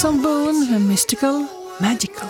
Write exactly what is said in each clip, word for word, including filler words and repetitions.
Jackson Boone med Mystical Magical.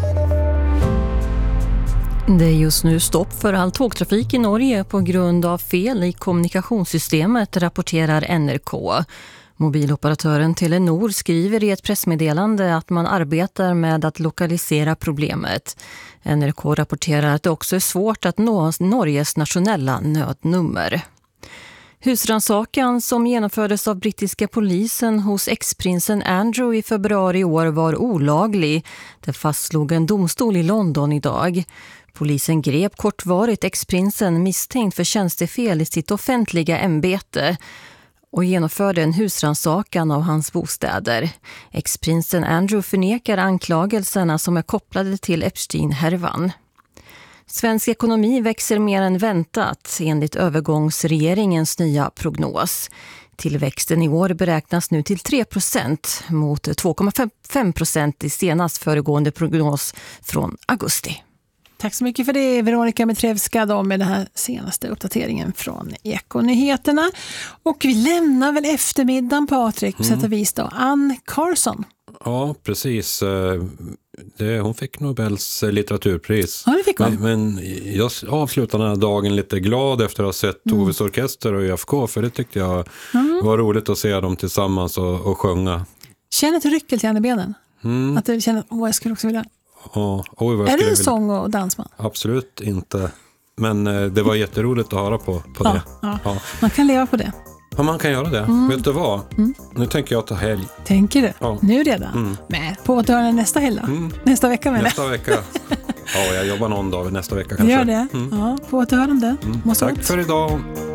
Det är just nu stopp för all tågtrafik i Norge på grund av fel i kommunikationssystemet, rapporterar N R K. Mobiloperatören Telenor skriver i ett pressmeddelande att man arbetar med att lokalisera problemet. N R K rapporterar att det också är svårt att nå Norges nationella nödnummer. Husrannsakan som genomfördes av brittiska polisen hos ex-prinsen Andrew i februari i år var olaglig. Det fastslog en domstol i London idag. Polisen grep kortvarigt ex-prinsen misstänkt för tjänstefel i sitt offentliga ämbete och genomförde en husrannsakan av hans bostäder. Ex-prinsen Andrew förnekar anklagelserna som är kopplade till Epstein-härvan. Svensk ekonomi växer mer än väntat enligt övergångsregeringens nya prognos. Tillväxten i år beräknas nu till tre procent mot två komma fem procent i senast föregående prognos från augusti. Tack så mycket för det, Veronica Mitrevska, då med den här senaste uppdateringen från Ekonyheterna. Och vi lämnar väl eftermiddagen, Patrik, på mm. sätt och vis då. Anne Carson. Ja, precis. Det, hon fick Nobels litteraturpris. Ja, det fick hon. Men, men jag avslutade den här dagen lite glad efter att ha sett mm. Toves orkester och U F K, för det tyckte jag mm. var roligt att se dem tillsammans och, och sjunga. Känner ett ryckel till benen? Mm. Att du känner, åh, jag skulle också vilja... Ja, oj, vad är du en vilja... sång- och dansman? Absolut inte. Men eh, det var jätteroligt att höra på, på ja, det. Ja. Ja. Man kan leva på det. Ja, man kan göra det. Mm. Vet du vad? Mm. Nu tänker jag ta helg. Tänker du? Ja. Nu redan? Mm. Men på återhörande nästa helg mm. Nästa vecka med Nästa det. vecka. Ja, jag jobbar någon dag nästa vecka kanske. Gör det? Mm. Ja, på återhörande. Mm. Tack för idag.